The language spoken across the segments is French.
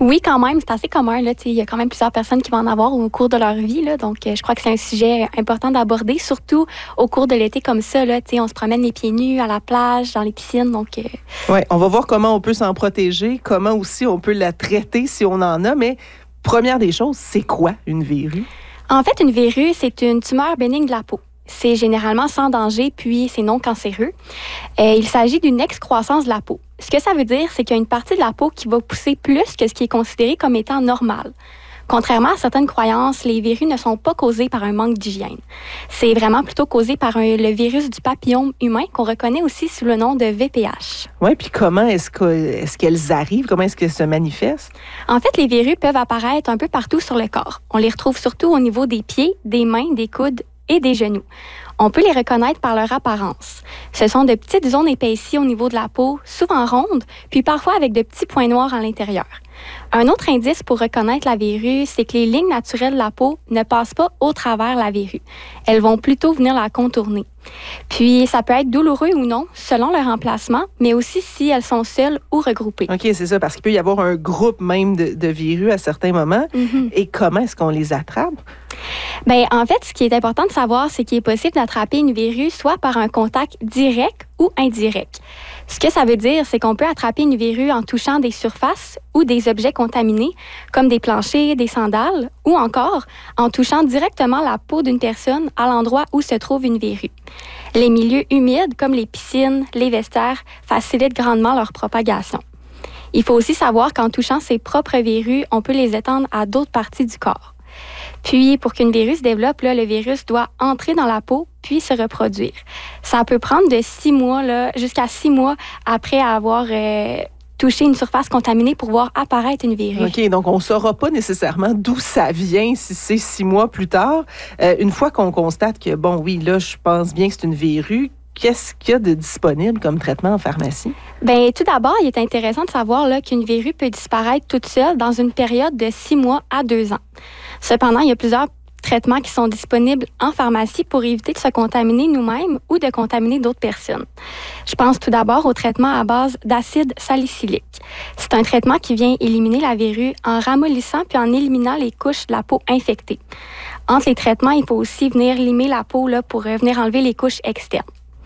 Oui, quand même, c'est assez commun. Là, il y a quand même plusieurs personnes qui vont en avoir au cours de leur vie. Là, donc, je crois que c'est un sujet important d'aborder, surtout au cours de l'été comme ça. Là, on se promène les pieds nus à la plage, dans les piscines. Donc, Oui, on va voir comment on peut s'en protéger, comment aussi on peut la traiter si on en a. Mais première des choses, c'est quoi une verrue? En fait, une verrue, c'est une tumeur bénigne de la peau. C'est généralement sans danger, puis c'est non cancéreux. Il s'agit d'une excroissance de la peau. Ce que ça veut dire, c'est qu'il y a une partie de la peau qui va pousser plus que ce qui est considéré comme étant normal. Contrairement à certaines croyances, les verrues ne sont pas causées par un manque d'hygiène. C'est vraiment plutôt causé par le virus du papillome humain qu'on reconnaît aussi sous le nom de VPH. Oui, puis comment est-ce qu'elles arrivent? Comment est-ce qu'elles se manifestent? En fait, les verrues peuvent apparaître un peu partout sur le corps. On les retrouve surtout au niveau des pieds, des mains, des coudes et des genoux. On peut les reconnaître par leur apparence. Ce sont de petites zones épaissies au niveau de la peau, souvent rondes, puis parfois avec de petits points noirs à l'intérieur. Un autre indice pour reconnaître la verrue, c'est que les lignes naturelles de la peau ne passent pas au travers la verrue. Elles vont plutôt venir la contourner. Puis, ça peut être douloureux ou non, selon leur emplacement, mais aussi si elles sont seules ou regroupées. OK, c'est ça, parce qu'il peut y avoir un groupe même de verrues à certains moments. Mm-hmm. Et comment est-ce qu'on les attrape? Bien, en fait, ce qui est important de savoir, c'est qu'il est possible d'attraper une verrue soit par un contact direct ou indirect. Ce que ça veut dire, c'est qu'on peut attraper une verrue en touchant des surfaces ou des objets contaminés, comme des planchers, des sandales, ou encore en touchant directement la peau d'une personne à l'endroit où se trouve une verrue. Les milieux humides, comme les piscines, les vestiaires, facilitent grandement leur propagation. Il faut aussi savoir qu'en touchant ses propres verrues, on peut les étendre à d'autres parties du corps. Puis, pour qu'une verrue se développe, le virus doit entrer dans la peau puis se reproduire. Ça peut prendre de 6 mois jusqu'à 6 mois après avoir touché une surface contaminée pour voir apparaître une verrue. OK, donc on ne saura pas nécessairement d'où ça vient si c'est 6 mois plus tard. Une fois qu'on constate que, bon, oui, là, je pense bien que c'est une verrue, qu'est-ce qu'il y a de disponible comme traitement en pharmacie? Bien, tout d'abord, il est intéressant de savoir qu'une verrue peut disparaître toute seule dans une période de 6 mois à 2 ans. Cependant, il y a plusieurs traitements qui sont disponibles en pharmacie pour éviter de se contaminer nous-mêmes ou de contaminer d'autres personnes. Je pense tout d'abord au traitement à base d'acide salicylique. C'est un traitement qui vient éliminer la verrue en ramollissant puis en éliminant les couches de la peau infectées. Entre les traitements, il faut aussi venir limer la peau pour venir enlever les couches externes.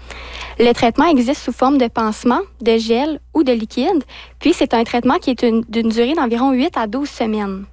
Le traitement existe sous forme de pansement, de gel ou de liquide, puis c'est un traitement qui est d'une durée d'environ 8 à 12 semaines.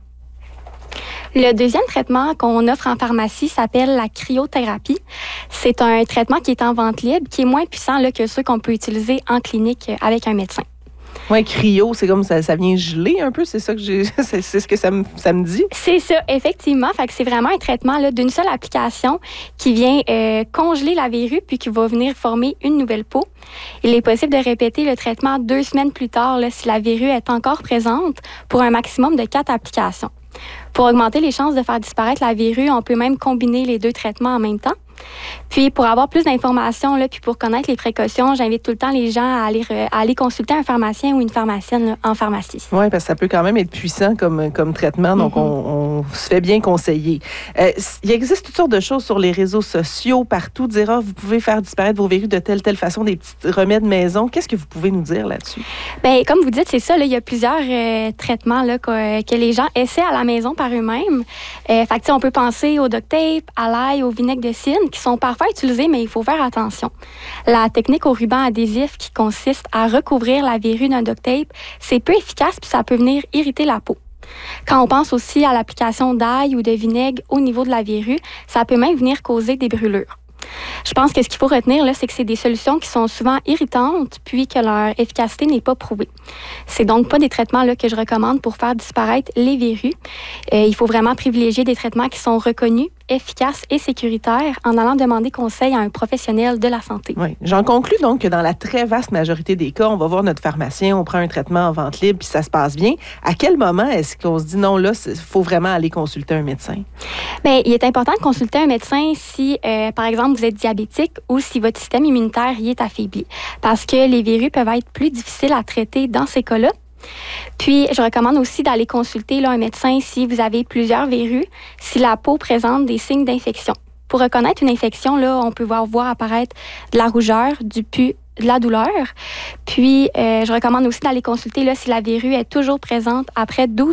Le deuxième traitement qu'on offre en pharmacie s'appelle la cryothérapie. C'est un traitement qui est en vente libre, qui est moins puissant que ceux qu'on peut utiliser en clinique avec un médecin. Oui, cryo, c'est comme ça vient geler un peu, c'est ça que c'est ce que ça me dit? C'est ça, effectivement. Fait que c'est vraiment un traitement d'une seule application qui vient congeler la verrue puis qui va venir former une nouvelle peau. Il est possible de répéter le traitement 2 semaines plus tard si la verrue est encore présente pour un maximum de 4 applications. Pour augmenter les chances de faire disparaître la verrue, on peut même combiner les 2 traitements en même temps. Puis, pour avoir plus d'informations, puis pour connaître les précautions, j'invite tout le temps les gens à aller consulter un pharmacien ou une pharmacienne en pharmacie. Oui, parce que ça peut quand même être puissant comme traitement, donc on se fait bien conseiller. Il existe toutes sortes de choses sur les réseaux sociaux, partout, dire vous pouvez faire disparaître vos verrues de telle façon, des petits remèdes maison. Qu'est-ce que vous pouvez nous dire là-dessus? Bien, comme vous dites, c'est ça, il y a plusieurs traitements que les gens essaient à la maison par eux-mêmes. Fait que, on peut penser au duct tape, à l'ail, au vinaigre de cidre, qui sont parfois utilisés, mais il faut faire attention. La technique au ruban adhésif qui consiste à recouvrir la verrue d'un duct tape, c'est peu efficace puis ça peut venir irriter la peau. Quand on pense aussi à l'application d'ail ou de vinaigre au niveau de la verrue, ça peut même venir causer des brûlures. Je pense que ce qu'il faut retenir, c'est que c'est des solutions qui sont souvent irritantes puis que leur efficacité n'est pas prouvée. C'est donc pas des traitements que je recommande pour faire disparaître les verrues. Il faut vraiment privilégier des traitements qui sont reconnus, efficaces et sécuritaires en allant demander conseil à un professionnel de la santé. Oui. J'en conclus donc que dans la très vaste majorité des cas, on va voir notre pharmacien, on prend un traitement en vente libre puis ça se passe bien. À quel moment est-ce qu'on se dit non, là, il faut vraiment aller consulter un médecin? Bien, il est important de consulter un médecin si, par exemple, vous êtes diabétique ou si votre système immunitaire y est affaibli. Parce que les verrues peuvent être plus difficiles à traiter dans ces cas-là. Puis, je recommande aussi d'aller consulter un médecin si vous avez plusieurs verrues, si la peau présente des signes d'infection. Pour reconnaître une infection, on peut voir apparaître de la rougeur, du pus, de la douleur. Puis, je recommande aussi d'aller consulter si la verrue est toujours présente après 12